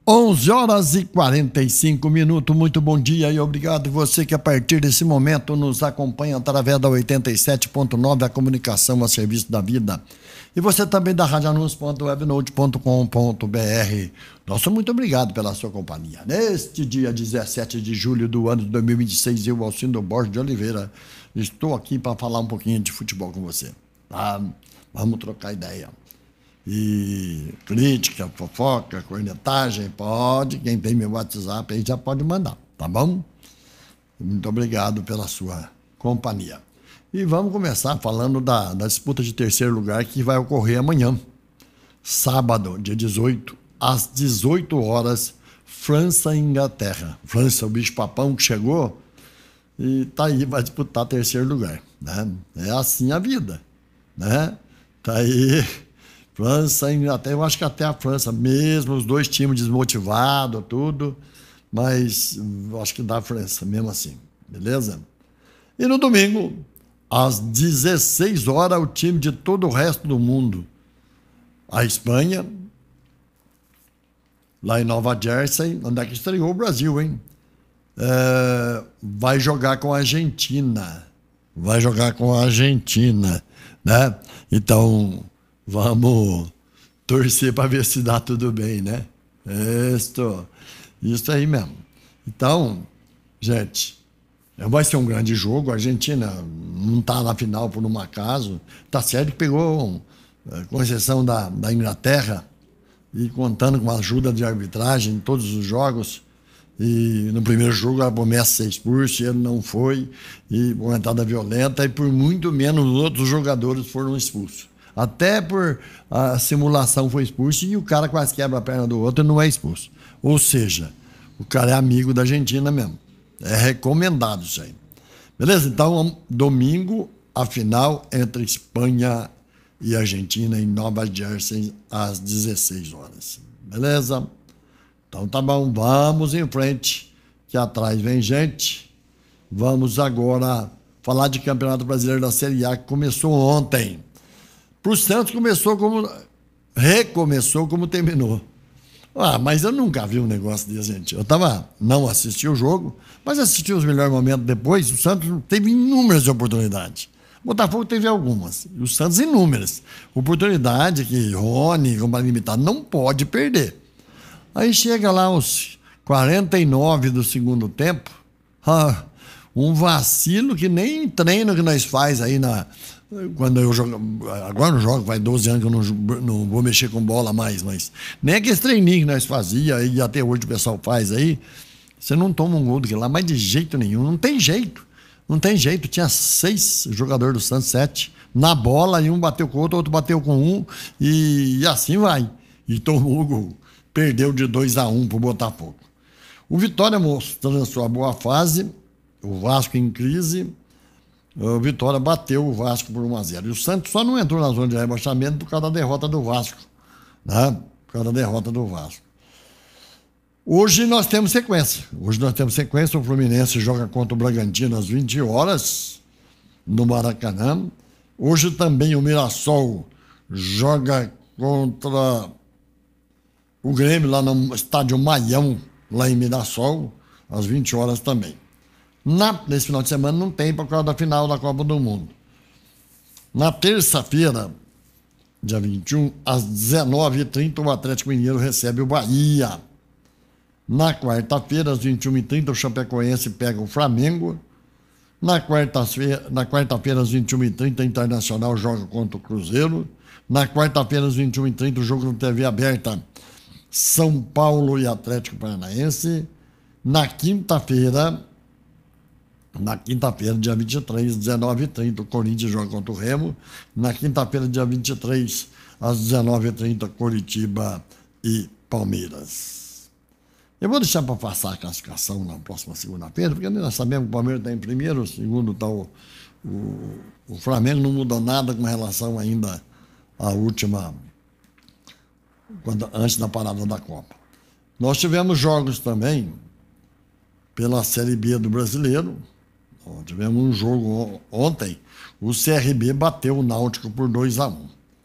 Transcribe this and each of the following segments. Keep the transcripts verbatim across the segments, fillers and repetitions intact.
onze horas e quarenta e cinco minutos, muito bom dia e obrigado você que a partir desse momento nos acompanha através da oitenta e sete ponto nove, a comunicação a serviço da vida. E você também da rádio anúncio ponto webnote ponto com ponto br. Nosso muito obrigado pela sua companhia. Neste dia dezessete de julho do ano de dois mil e vinte e seis, eu, Alcindo Borges de Oliveira, estou aqui para falar um pouquinho de futebol com você. Tá? Vamos trocar ideia. E crítica, fofoca, cornetagem, pode, quem tem meu WhatsApp aí já pode mandar, tá bom? Muito obrigado pela sua companhia. E vamos começar falando da, da disputa de terceiro lugar que vai ocorrer amanhã, sábado, dia dezoito, às dezoito horas, França e Inglaterra. França, o bicho-papão que chegou e tá aí, vai disputar terceiro lugar, né? É assim a vida, né? Tá aí... França e Inglaterra, eu acho que até a França mesmo, os dois times desmotivados, tudo, mas eu acho que dá a França mesmo assim, beleza? E no domingo, às dezesseis horas, o time de todo o resto do mundo, a Espanha, lá em Nova Jersey, onde é que estreou o Brasil, hein? É, vai jogar com a Argentina, vai jogar com a Argentina, né? Então... vamos torcer para ver se dá tudo bem, né? Isso, isso aí mesmo. Então, gente, vai ser um grande jogo. A Argentina não está na final por um acaso. Tá certo que pegou, com exceção da, da Inglaterra, e contando com a ajuda de arbitragem em todos os jogos. E no primeiro jogo a promessa ser expulso, ele não foi, e uma entrada violenta, e por muito menos os outros jogadores foram expulsos. Até por a simulação foi expulso e o cara quase quebra a perna do outro e não é expulso. Ou seja, o cara é amigo da Argentina mesmo. É recomendado isso aí. Beleza? Então, domingo, a final entre Espanha e Argentina em Nova Jersey, às dezesseis horas. Beleza? Então tá bom, vamos em frente, que atrás vem gente. Vamos agora falar de Campeonato Brasileiro da Série A, que começou ontem. Para o Santos começou como... recomeçou como terminou. Ah, mas eu nunca vi um negócio desse, gente. Eu tava, não assisti o jogo, mas assisti os melhores momentos depois. O Santos teve inúmeras oportunidades. O Botafogo teve algumas. E o Santos inúmeras. Oportunidade que Rony, como limitado, não pode perder. Aí chega lá os quarenta e nove do segundo tempo. Ah, um vacilo que nem treino que nós faz aí na... Quando eu jogo, agora não jogo, faz doze anos que eu não, não vou mexer com bola mais, mas nem aquele treininho que nós fazia e até hoje o pessoal faz aí, você não toma um gol daquele lá, mas de jeito nenhum, não tem jeito, não tem jeito. Tinha seis jogadores do Santos, sete, na bola, e um bateu com o outro, outro bateu com um, e, e assim vai. E tomou o gol, perdeu de dois a um pro Botafogo. O Vitória mostrando a sua boa fase, o Vasco em crise. O Vitória bateu o Vasco por um a zero. E o Santos só não entrou na zona de rebaixamento por causa da derrota do Vasco. Né? Por causa da derrota do Vasco. Hoje nós temos sequência. Hoje nós temos sequência. O Fluminense joga contra o Bragantino às vinte horas, no Maracanã. Hoje também o Mirassol joga contra o Grêmio lá no estádio Maião, lá em Mirassol, às vinte horas também. Na, nesse final de semana não tem por causa da final da Copa do Mundo. Na terça-feira, dia vinte e um, às dezenove e trinta, o Atlético Mineiro recebe o Bahia. Na quarta-feira, às vinte e uma e trinta, o Chapecoense pega o Flamengo. Na quarta-feira, na quarta-feira, às vinte e uma e trinta, o Internacional joga contra o Cruzeiro. Na quarta-feira, às vinte e uma e trinta, o jogo no T V aberta, São Paulo e Atlético Paranaense. Na quinta-feira... Na quinta-feira, dia vinte e três, dezenove e trinta, o Corinthians joga contra o Remo. Na quinta-feira, dia vinte e três, às dezenove e trinta, Coritiba e Palmeiras. Eu vou deixar para passar a classificação na próxima segunda-feira, porque nós sabemos que o Palmeiras está em primeiro, o segundo está o, o, o Flamengo, não mudou nada com relação ainda à última, quando, antes da parada da Copa. Nós tivemos jogos também pela Série B do Brasileiro. Tivemos um jogo ontem, o C R B bateu o Náutico por dois a um.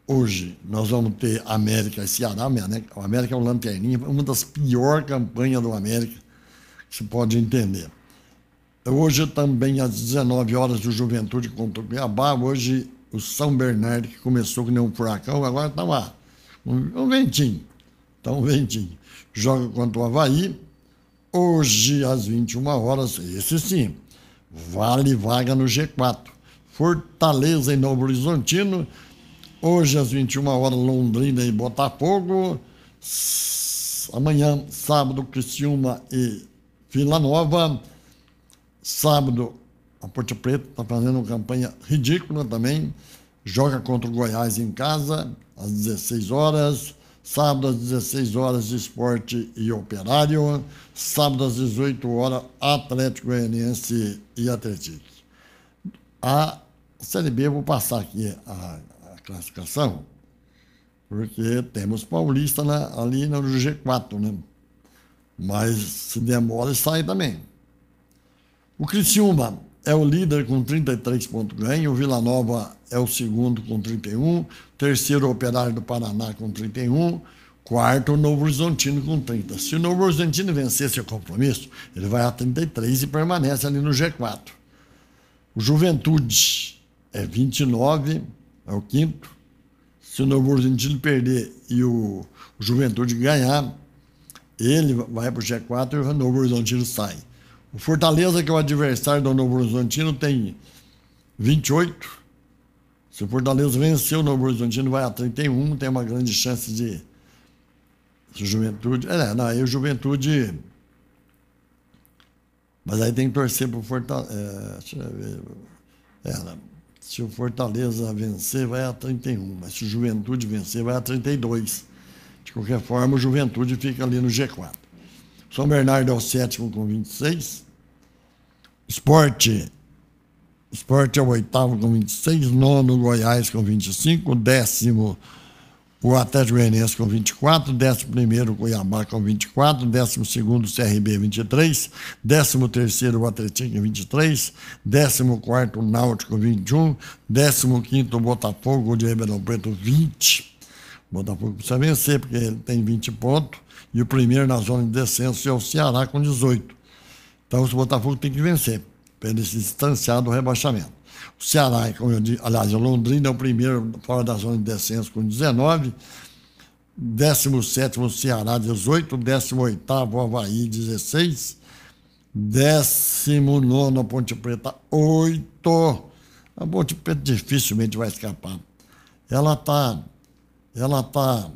hoje nós vamos ter América e Ceará, né? O América é o lanterninha, uma das piores campanhas do América, que se pode entender. Hoje também às dezenove horas o Juventude contra o Cuiabá, hoje o São Bernardo, que começou com um furacão, agora está lá, um, um ventinho, está um ventinho. Joga contra o Avaí, hoje às vinte e uma horas, esse sim, vale vaga no G quatro. Fortaleza e Novo Horizontino, hoje às vinte e uma horas, Londrina e Botafogo. Amanhã, sábado, Criciúma e Vila Nova. Sábado, a Ponte Preta está fazendo uma campanha ridícula também. Joga contra o Goiás em casa, às dezesseis horas. Sábado, às dezesseis horas, Sport e Operário. Sábado, às dezoito horas, Atlético Goianiense e Atlético. A Série B, eu vou passar aqui a, a classificação, porque temos Paulista na, ali no G quatro, né? Mas se demora, sai também. O Criciúma é o líder com trinta e três pontos ganhos, o Vila Nova é o segundo com trinta e um, terceiro o Operário do Paraná com trinta e um, quarto o Novo Horizontino com trinta. Se o Novo Horizontino vencer seu compromisso, ele vai a trinta e três e permanece ali no G quatro. O Juventude é vinte e nove, é o quinto. Se o Novo Horizontino perder e o, o Juventude ganhar, ele vai para o G quatro e o Novo Horizontino sai. O Fortaleza, que é o adversário do Novo Horizontino, tem vinte e oito. Se o Fortaleza vencer, o Novo Horizontino vai a trinta e um, tem uma grande chance de... Se o Juventude... É, não, aí o Juventude... Mas aí tem que torcer para o Fortaleza... É, deixa eu ver... É, se o Fortaleza vencer, vai a trinta e um. Mas se o Juventude vencer, vai a trinta e dois. De qualquer forma, o Juventude fica ali no G quatro. São Bernardo é o sétimo com vinte e seis. Sport, Sport é o oitavo com vinte e seis. Nono, Goiás com vinte e cinco. Décimo, o Atlético Goianiense com vinte e quatro. Décimo primeiro, Cuiabá com vinte e quatro. Décimo segundo, C R B vinte e três. Décimo terceiro, o Atlético com vinte e três. Décimo quarto, Náutico com vinte e um. Décimo quinto, Botafogo de Ribeirão Preto vinte. O Botafogo precisa vencer porque ele tem vinte pontos. E o primeiro na zona de descenso é o Ceará com dezoito. Então, o Botafogo tem que vencer para ele se distanciar do rebaixamento. O Ceará, como eu disse, aliás, o Londrina é o primeiro fora da zona de descenso com dezenove. Décimo sétimo, o Ceará, dezoito. Décimo oitavo, o Avaí, dezesseis. Décimo nono, a Ponte Preta, oito. A Ponte Preta dificilmente vai escapar. Ela está... Ela está...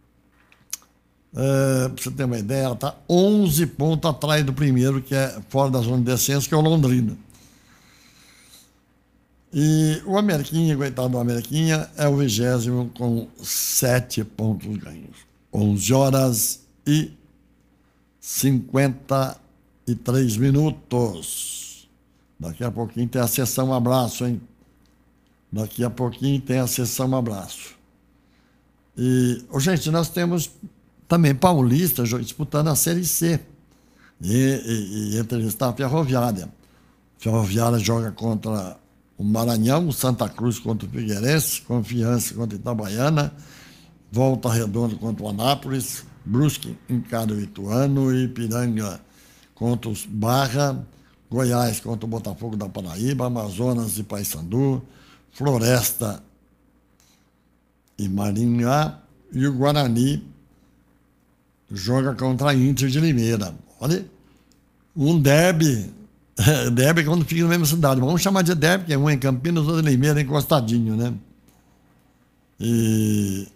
É, para você ter uma ideia, ela está onze pontos atrás do primeiro, que é fora da zona de descenso, que é o Londrina. E o Ameriquinha, coitado do Ameriquinha, é o vigésimo com sete pontos ganhos. onze horas e cinquenta e três minutos. Daqui a pouquinho tem a sessão abraço, hein? Daqui a pouquinho tem a sessão abraço. E, oh, gente, nós temos também Paulista disputando a Série C. E, e, e entre eles está a Ferroviária. A Ferroviária joga contra o Maranhão, o Santa Cruz contra o Figueirense, Confiança contra Itabaiana, Volta Redonda contra o Anápolis, Brusque encara o Ituano, Ipiranga contra os Barra, Goiás contra o Botafogo da Paraíba, Amazonas e Paysandu, Floresta e Maringá, e o Guarani joga contra a Inter de Limeira. Olha, um derby, derby quando fica na mesma cidade. Vamos chamar de derby, que é um em Campinas, outro em Limeira, encostadinho, né? E...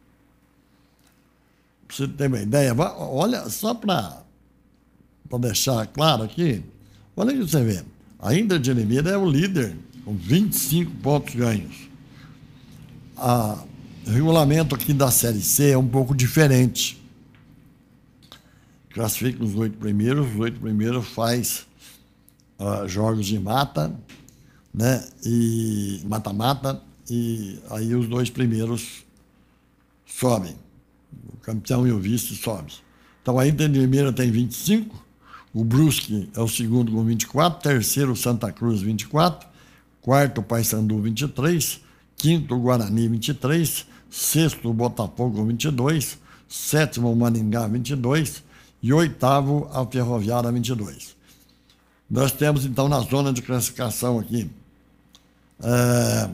pra você ter uma ideia, olha, só para deixar claro aqui, olha que você vê, a Inter de Limeira é o líder, com vinte e cinco pontos ganhos. A, o regulamento aqui da Série C é um pouco diferente. Classifica os oito primeiros, os oito primeiros faz uh, jogos de mata, né, e mata-mata, e aí os dois primeiros sobem. O campeão e o vice sobem. Então a Inter de Limeira tem vinte e cinco, o Brusque é o segundo com vinte e quatro, terceiro Santa Cruz vinte e quatro, quarto Paysandu vinte e três, quinto Guarani vinte e três, sexto, Botafogo, vinte e dois, sétimo, Maringá, vinte e dois e oitavo, a Ferroviária, vinte e dois. Nós temos, então, na zona de classificação aqui, é,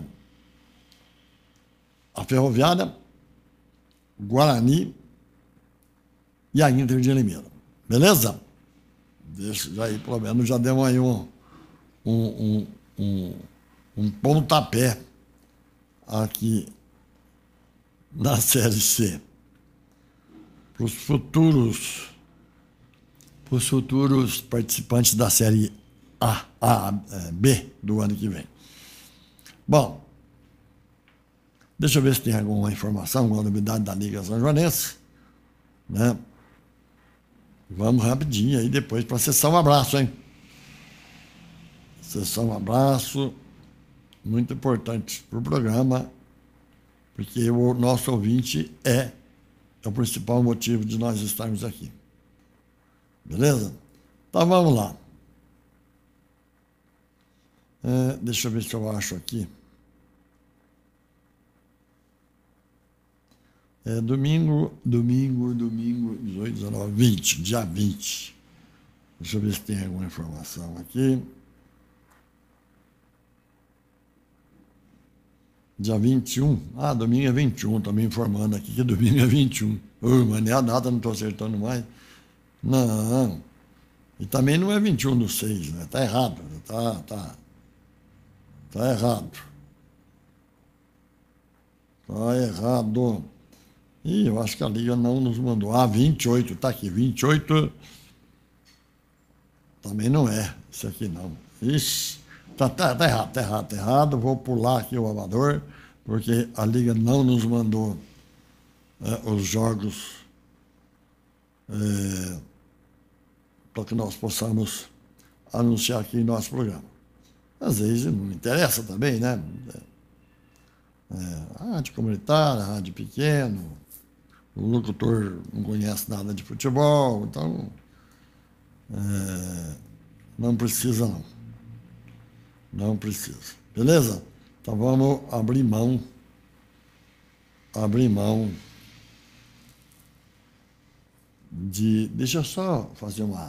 a Ferroviária, Guarani e a Inter de Limeira. Beleza? Deixa já aí, pelo menos, já deu aí um, um, um, um, um pontapé aqui na Série C. Para os futuros, pros futuros participantes da Série A, A, B do ano que vem. Bom, deixa eu ver se tem alguma informação, alguma novidade da Liga São Joanense, né? Vamos rapidinho aí depois para a sessão um abraço, hein? Sessão um abraço, muito importante para o programa, porque o nosso ouvinte é, é o principal motivo de nós estarmos aqui. Beleza? Então vamos lá. É, deixa eu ver se eu acho aqui. É domingo, domingo, domingo, dezoito, dezenove, vinte, dia vinte. Deixa eu ver se tem alguma informação aqui. Dia vinte e um. Ah, domingo é vinte e um, estou me informando aqui que domingo é vinte e um. Uh, mas nem a data, não estou acertando mais. Não. E também não é vinte e um do seis, né? Está errado. Está tá, tá errado. Está errado. Ih, eu acho que a Liga não nos mandou. Ah, vinte e oito, está aqui. vinte e oito também não é. Isso aqui não. Ixi, tá, tá, tá errado, tá errado, tá errado. Vou pular aqui o amador, porque a Liga não nos mandou é, os jogos é, para que nós possamos anunciar aqui em nosso programa. Às vezes não interessa também, né? É, rádio comunitária, rádio pequeno, o locutor não conhece nada de futebol, então é, não precisa não. Não precisa. Beleza? Então vamos abrir mão, abrir mão de... Deixa eu só fazer uma...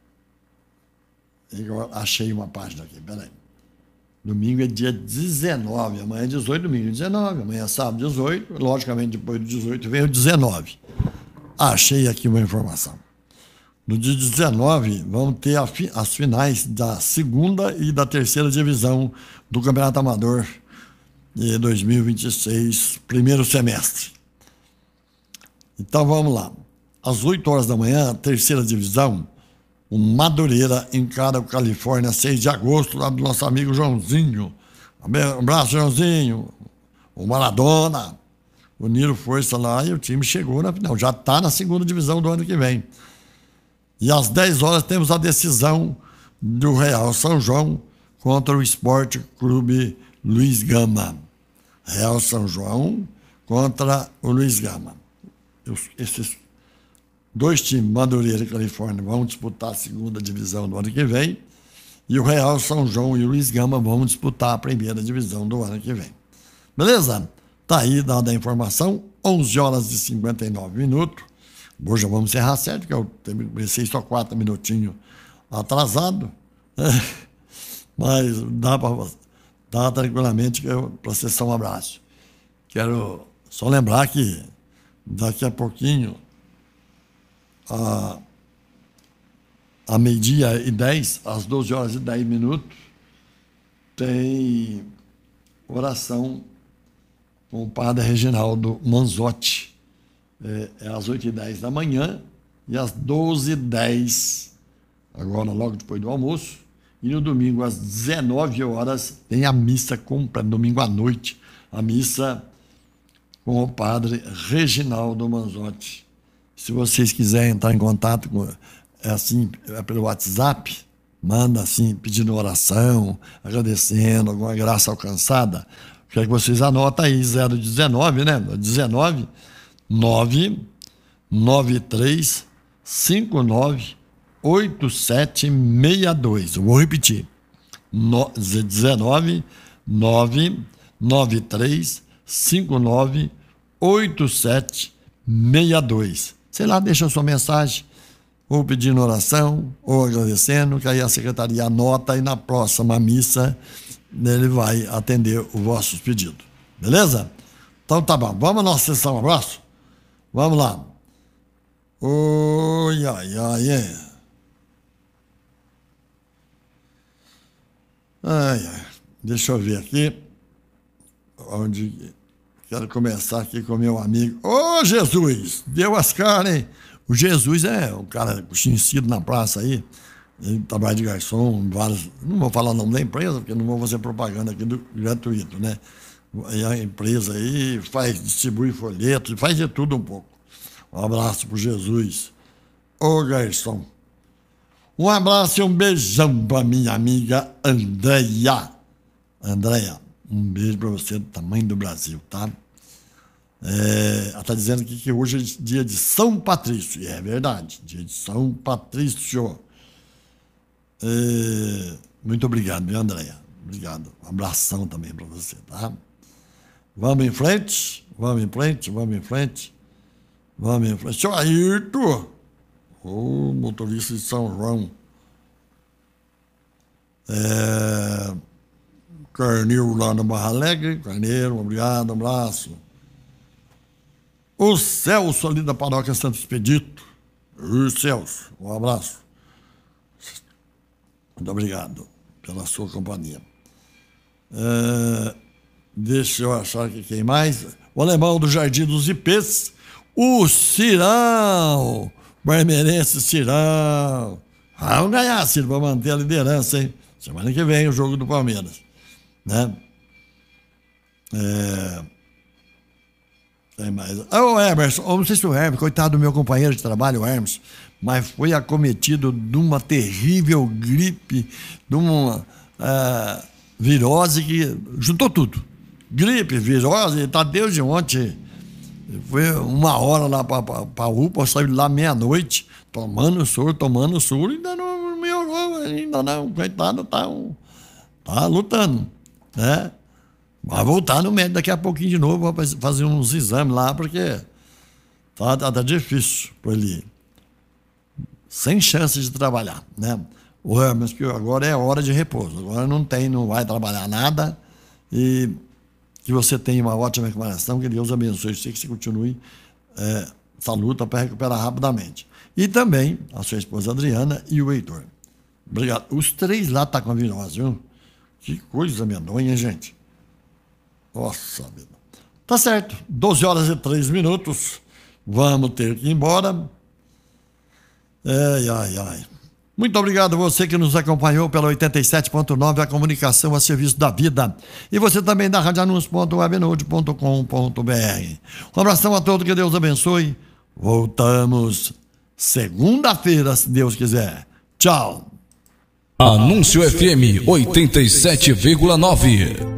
Eu achei uma página aqui, peraí. Domingo é dia dezenove, amanhã é dezoito, domingo é dezenove, amanhã é sábado dezoito, logicamente depois do dezoito vem o dezenove. Achei aqui uma informação. No dia dezenove, vamos ter fi, as finais da segunda e da terceira divisão do Campeonato Amador de dois mil e vinte e seis, primeiro semestre. Então vamos lá. Às oito horas da manhã, terceira divisão, o Madureira encara o Califórnia, seis de agosto, lá do nosso amigo Joãozinho. Um abraço, Joãozinho. O Maradona. Uniram força lá e o time chegou na final. Já está na segunda divisão do ano que vem. E às dez horas temos a decisão do Real São João contra o Esporte Clube Luiz Gama. Real São João contra o Luiz Gama. Esses dois times, Madureira e Califórnia, vão disputar a segunda divisão do ano que vem. E o Real São João e o Luiz Gama vão disputar a primeira divisão do ano que vem. Beleza? Tá aí dada a informação. onze horas e cinquenta e nove minutos. Hoje já vamos encerrar certo, porque eu comecei só quatro minutinhos atrasado. Mas dá para dá tranquilamente para acessar um abraço. Quero só lembrar que daqui a pouquinho, a, a meio-dia e dez, às doze horas e dez minutos, tem oração com o padre Reginaldo Manzotti. É, é às oito e dez da manhã e às doze e dez, agora logo depois do almoço. E no domingo, às dezenove horas, tem a missa completa, domingo à noite, a missa com o padre Reginaldo Manzotti. Se vocês quiserem entrar em contato com, é assim, é pelo WhatsApp, manda assim, pedindo oração, agradecendo, alguma graça alcançada. Quero que vocês anotem aí, zero dezenove, né? dezenove, nove nove três cinco nove oito sete seis dois. Eu vou repetir. No, dezenove, nove nove três cinco nove oito sete seis dois. Sei lá, deixa sua mensagem, ou pedindo oração, ou agradecendo, que aí a secretaria anota e na próxima missa ele vai atender os vossos pedidos. Beleza? Então tá bom. Vamos à nossa sessão, um abraço? Vamos lá. Oi, ai, ai, é. Ai, ai. Deixa eu ver aqui. Onde... Quero começar aqui com meu amigo. Ô, Jesus! Deu as caras, hein? O Jesus é um cara conhecido na praça aí. Ele trabalha de garçom, vários. Não vou falar o nome da empresa, porque não vou fazer propaganda aqui do gratuito, né? E a empresa aí faz, distribui folhetos, faz de tudo um pouco. Um abraço pro Jesus. Ô, garçom. Um abraço e um beijão pra minha amiga Andréia. Andréia. Um beijo para você do tamanho do Brasil, tá? É, ela está dizendo aqui que hoje é dia de São Patrício. E é verdade, dia de São Patrício. É, muito obrigado, minha Andréia. Obrigado. Um abração também para você, tá? Vamos em frente, vamos em frente, vamos em frente. Vamos em frente. Seu Ayrton, o motorista de São João. É... Carneiro lá na Barra Alegre. Carneiro, obrigado, um abraço. O Celso ali da paróquia Santo Expedito. O Celso, um abraço. Muito obrigado pela sua companhia. É, deixa eu achar aqui quem mais. O alemão do Jardim dos Ipês. O Cirão. Barmeirense Cirão. Vamos ganhar, Ciro, para manter a liderança, hein? Semana que vem o jogo do Palmeiras. Né? É... Tem mais. Ah, o Emerson, eu não sei se o Hermes, coitado do meu companheiro de trabalho, o Hermes, mas foi acometido de uma terrível gripe, de uma uh, virose que juntou tudo. Gripe, virose, tá desde ontem. Foi uma hora lá para a U P A, saiu lá meia-noite, tomando soro, tomando soro, ainda não melhorou, ainda não, coitado, tá, um, tá lutando. Né? Vai voltar no médico daqui a pouquinho de novo para fazer uns exames lá, porque tá, tá, tá difícil para ele. Sem chance de trabalhar, né? O Hermes, que agora é hora de repouso. Agora não tem, não vai trabalhar nada. E que você tenha uma ótima recuperação, que Deus abençoe você, que você continue é, essa luta para recuperar rapidamente. E também a sua esposa Adriana e o Heitor. Obrigado. Os três lá estão tá com a virose, viu? Que coisa medonha, hein, gente? Nossa vida. Tá certo. doze horas e três minutos. Vamos ter que ir embora. Ai, ai, ai. Muito obrigado a você que nos acompanhou pela oitenta e sete ponto nove, a comunicação a serviço da vida. E você também da rádio anúncio ponto webnode ponto com ponto br. Um abração a todos, que Deus abençoe. Voltamos segunda-feira, se Deus quiser. Tchau. Anúncio F M oitenta e sete vírgula nove.